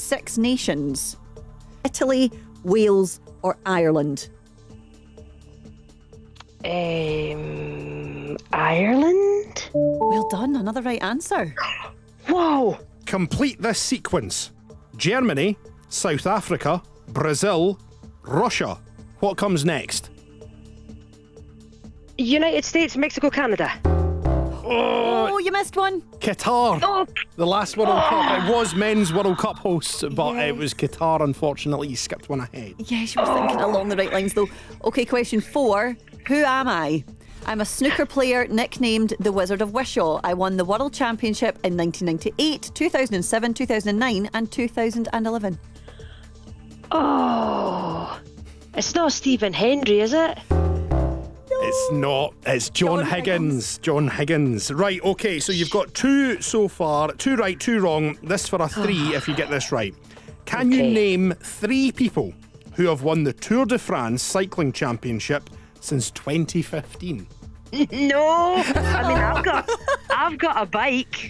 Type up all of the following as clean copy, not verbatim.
Six Nations? Italy, Wales or Ireland? Ireland? Well done, another right answer. Whoa! Complete this sequence. Germany, South Africa, Brazil, Russia. What comes next? United States, Mexico, Canada. Oh, you missed one. Qatar. Oh. The last World Cup. It was men's World Cup hosts, but Yes. it was Qatar, unfortunately. You skipped one ahead. Yes, you were thinking along the right lines though. Okay, question 4. Who am I? I'm a snooker player nicknamed the Wizard of Wishaw. I won the World Championship in 1998, 2007, 2009 and 2011. Oh, it's not Stephen Hendry, is it? It's not. It's John Higgins. John Higgins. Right, okay, so you've got 2 so far. 2 right, 2 wrong. This for a 3 if you get this right. Can you name 3 people who have won the Tour de France Cycling Championship since 2015? No, I mean I've got a bike.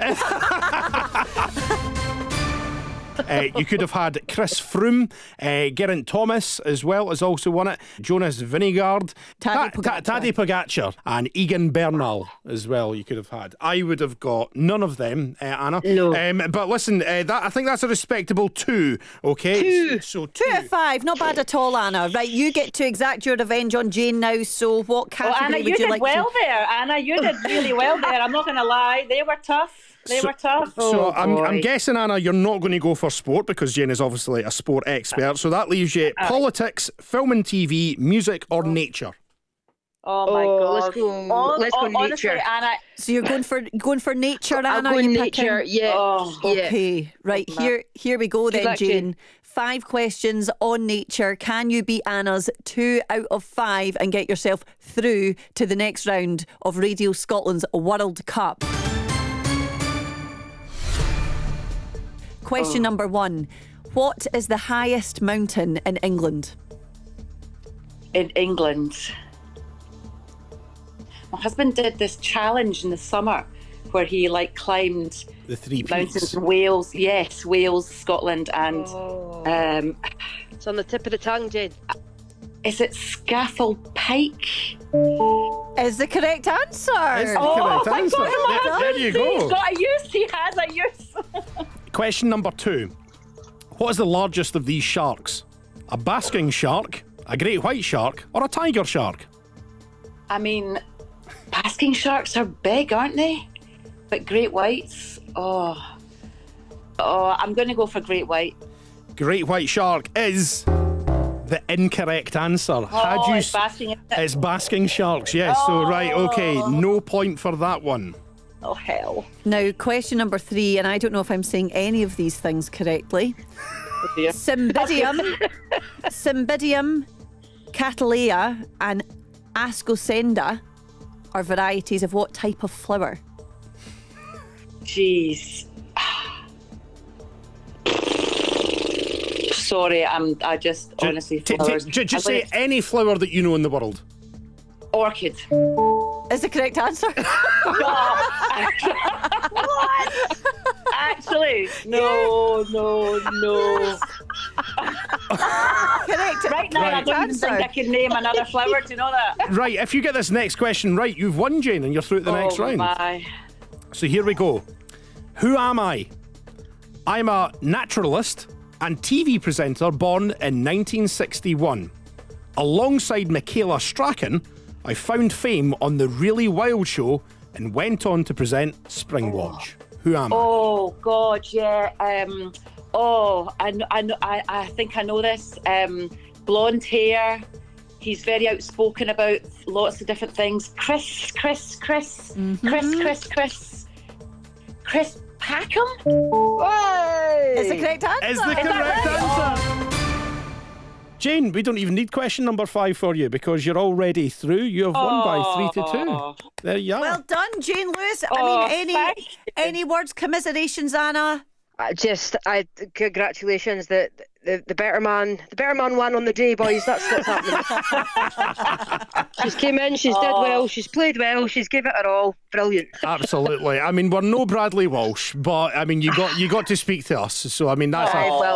You could have had Chris Froome, Geraint Thomas as well has also won it, Jonas Vingegaard, Tadej Pogacar and Egan Bernal as well you could have had. I would have got none of them, Anna. No. But listen, I think that's a respectable 2, okay? 2. So 2. 2 out of 5, not bad at all, Anna. Right, you get to exact your revenge on Jane now, so what category Anna, would you did like well to... there. Anna, you did really well there. I'm not going to lie. They were tough. They were tough. So I'm boy. guessing, Anna, you're not going to go for sport because Jane is obviously a sport expert. So that leaves you politics, film and TV, music or nature. Oh my God. Let's go. Let's go honestly, nature. Anna. So you're going for nature, I'll Anna? go you nature. picking? Yeah. Oh. Yeah. Okay, right, here we go then, luck, Jane. Jane. 5 questions on nature. Can you beat Anna's 2 out of 5 and get yourself through to the next round of Radio Scotland's World Cup? Question number 1. What is the highest mountain in England? In England. My husband did this challenge in the summer where he climbed The 3 mountains peaks. in Wales. Yes, Wales, Scotland, and It's on the tip of the tongue, Jane. is it Scaffold Pike? Is the correct answer. Is the correct my answer. God, There you He's go. got a use. He has a use. Question number 2. What is the largest of these sharks? A basking shark, a great white shark, or a tiger shark? I mean, basking sharks are big, aren't they? But great whites, I'm going to go for great white. Great white shark is the incorrect answer. It's basking, isn't it? It's basking sharks, yes. So, right, okay, no point for that one. Oh, hell. Now, question number 3, and I don't know if I'm saying any of these things correctly. dear. Cymbidium, Cattleya, and Ascocenda are varieties of what type of flower? Jeez. Sorry, I just honestly flowers. Just say any flower that you know in the world. Orchid. Is the correct answer? Actually, no. Correct. Right now, I don't even think I can name another flower. Do you know that? Right, if you get this next question right, you've won, Jane, and you're through to the next round. My. So here we go. Who am I? I'm a naturalist and TV presenter born in 1961. Alongside Michaela Strachan, I found fame on The Really Wild Show and went on to present Springwatch. Who am I? Oh God, yeah. I think I know this. Blonde hair. He's very outspoken about lots of different things. Chris Packham. Is the correct answer? Is the correct answer. Jane, we don't even need question number 5 for you because you're already through. You have won by 3-2. There you are. Well done, Jane Lewis. thank you. Any words, commiserations, Anna? Congratulations. The better man won on the day, boys. That's what's happening. She's came in, she's did well, she's played well, she's gave it her all. Brilliant. Absolutely. I mean, we're no Bradley Walsh, but I mean, you got to speak to us. So I mean, that's Well,